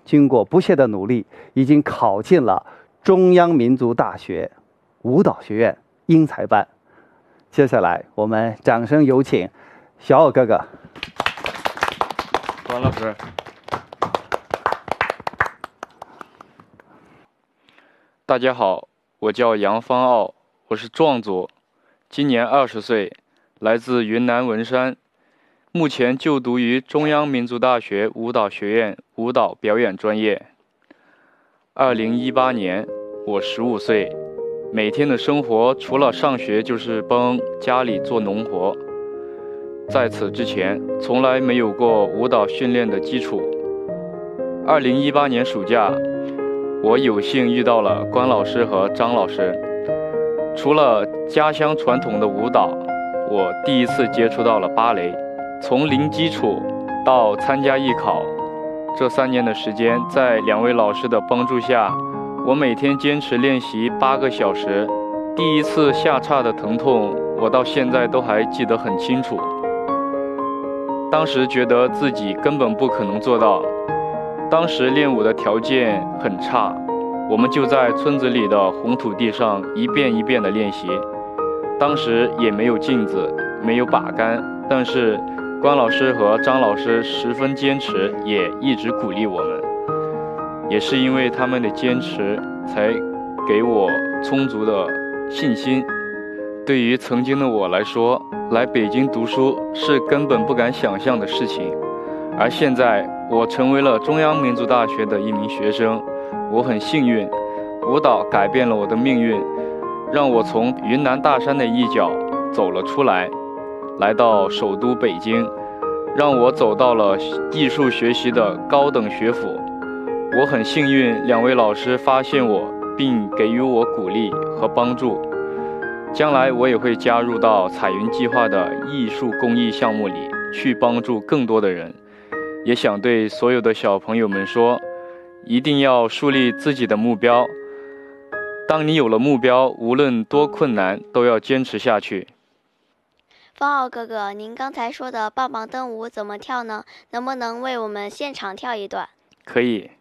经过不懈的努力，已经考进了中央民族大学舞蹈学院英才班。接下来，我们掌声有请小奥哥哥。 关老师，大家好，我叫杨方傲，我是壮族，今年20岁，来自云南文山，目前就读于中央民族大学舞蹈学院舞蹈表演专业。2018年，我15岁，每天的生活除了上学就是帮家里做农活。在此之前，从来没有过舞蹈训练的基础。2018年暑假，我有幸遇到了关老师和张老师。除了家乡传统的舞蹈，我第一次接触到了芭蕾。从零基础到参加艺考，这3年的时间，在2位老师的帮助下，我每天坚持练习8个小时。第一次下叉的疼痛，我到现在都还记得很清楚。当时觉得自己根本不可能做到。当时练舞的条件很差，我们就在村子里的红土地上一遍一遍地练习。当时也没有镜子，没有把杆，但是关老师和张老师十分坚持，也一直鼓励我们。也是因为他们的坚持，才给我充足的信心。对于曾经的我来说，来北京读书是根本不敢想象的事情，而现在我成为了中央民族大学的一名学生，我很幸运，舞蹈改变了我的命运，让我从云南大山的一角走了出来，来到首都北京，让我走到了艺术学习的高等学府。我很幸运，2位老师发现我，并给予我鼓励和帮助。将来我也会加入到彩云计划的艺术公益项目里，去帮助更多的人。也想对所有的小朋友们说，一定要树立自己的目标。当你有了目标，无论多困难，都要坚持下去。 方傲哥哥，您刚才说的棒棒灯舞怎么跳呢？能不能为我们现场跳一段？ 可以。